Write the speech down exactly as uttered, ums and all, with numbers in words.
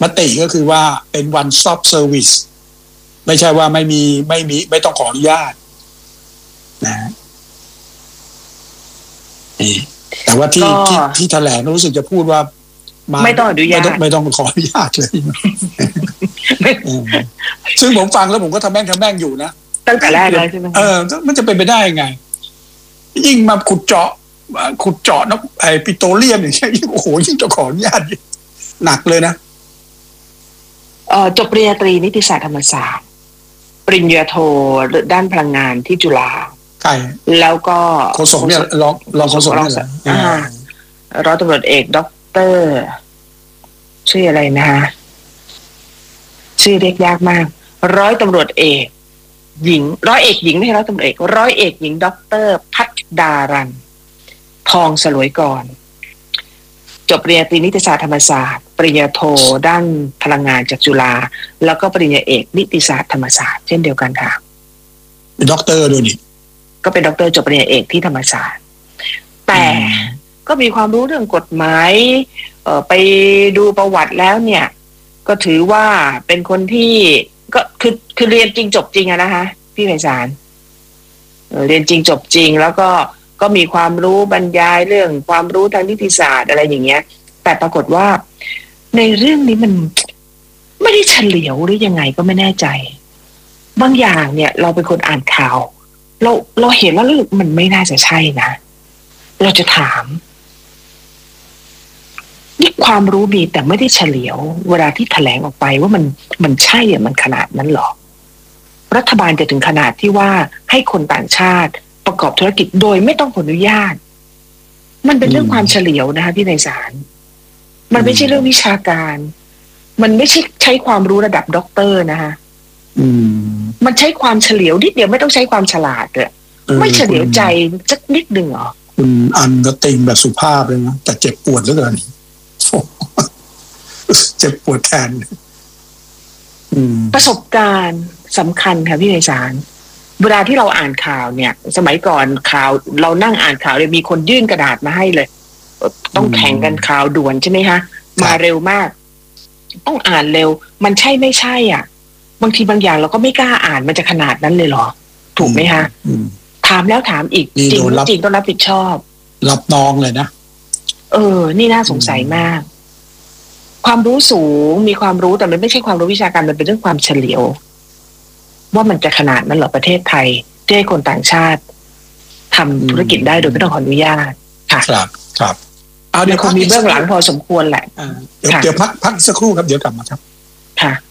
มติก็คือว่าเป็น one stop service ไม่ใช่ว่าไม่มีไม่มีไม่ต้องขออนุญาตนะนี่แต่ว่าที่ที่ที่แถลงรู้สึกจะพูดว่าไม่ต้องอนุญาตไม่ต้องขออนุญาตเลยซึ่งผมฟังแล้วผมก็ทำแม่งทำแม่งอยู่นะตั้งแต่แรกเลยใช่ไหมเออมันจะเป็นไปได้ยังไงยิ่งมาขุดเจาะขุดเจาะน้ำไอ้ปิโตรเลียมอย่างเงี้ยยิ่งโอ้โหยิ่งจะขออนุญาตหนักเลยนะเอ่อจบปริญญาตรีนิติศาสตร์ธรรมศาสตร์ปริญญาโทด้านพลังงานที่จุฬาใช่แล้วก็โฆษกเนี่ยรองรองโฆษกเนี่ยอ่าร้อยตำรวจเอกด็อกเตอร์ชื่ออะไรนะฮะชื่อเรียกยากมากร้อยตำรวจเอกหญิงร้อยเอกหญิงไม่ใช่ร้อยตำรวจเอกร้อยเอกหญิงด็อกเตอร์พัฒดารันทองสลวยก่อนจบปริญญาตรีนิติศาสตร์ธรรมศาสตร์ปริญญาโทด้านพลังงานจากจุฬาแล้วก็ปริญญาเอกนิติศาสตร์ธรรมศาสตร์เช่นเดียวกันค่ะเป็นด็อกเตอร์ด้วยนี่ก็เป็นด็อกเตอร์จบปริญญาเอกที่ธรรมศาสตร์แต่ก็มีความรู้เรื่องกฎหมายเอ่อไปดูประวัติแล้วเนี่ยก็ถือว่าเป็นคนที่ก็คือคือเรียนจริงจบจริงอะนะคะพี่ไพศาลเรียนจริงจบจริงแล้วก็ก็มีความรู้บรรยายเรื่องความรู้ทางนิติศาสตร์อะไรอย่างเงี้ยแต่ปรากฏว่าในเรื่องนี้มันไม่ได้เฉลียวหรือยังไงก็ไม่แน่ใจบางอย่างเนี่ยเราเป็นคนอ่านข่าวเราเราเห็นแล้วมันไม่น่าจะใช่นะเราจะถามนี่ความรู้มีแต่ไม่ได้เฉลียวเวลาที่แถลงออกไปว่ามันมันใช่อะมันขนาดนั้นหรอรัฐบาลจะถึงขนาดที่ว่าให้คนต่างชาติประกอบธุรกิจโดยไม่ต้องขออนุญาตมันเป็นเรื่องความเฉลียวนะคะพี่ไพศาลมันไม่ใช่เรื่องวิชาการมันไม่ใช่ใช้ความรู้ระดับด็อกเตอร์นะคะมันใช้ความเฉลียวนิดเดียวไม่ต้องใช้ความฉลาดเลยไม่เฉลียวใจสักนิดหนึ่งหรอคุณอันก็ติงแบบสุภาพเลยนะแต่เจ็บปวดเหลือเกินเจ็บปวดแทนประสบการณ์สำคัญค่ะพี่ไพศาลเวลาที่เราอ่านข่าวเนี่ยสมัยก่อนข่าวเรานั่งอ่านข่าวเลยมีคนยื่นกระดาษมาให้เลยต้องแข่งกันข่าวด่วนใช่ไหมคะมาเร็วมากต้องอ่านเร็วมันใช่ไม่ใช่อ่ะบางทีบางอย่างเราก็ไม่กล้าอ่านมันจะขนาดนั้นเลยเหรอถูกไหมคะถามแล้วถามอีกจริงจริงต้องรับผิดชอบรับน้องเลยนะเออนี่น่าสงสัยมากความรู้สูงมีความรู้แต่มันไม่ใช่ความรู้วิชาการมันเป็นเรื่องความเฉลียวว่ามันจะขนาดนั้นเหรอประเทศไทยที่ให้คนต่างชาติทำธุรกิจได้โดยไม่ต้องขออนุญาตค่ะครับครับเอาเดี๋ยวคงมีเบื้องหลังพอสมควรแหละเดี๋ยวเดี๋ยวพักพักสักครู่ครับเดี๋ยวกลับมาครับค่ะ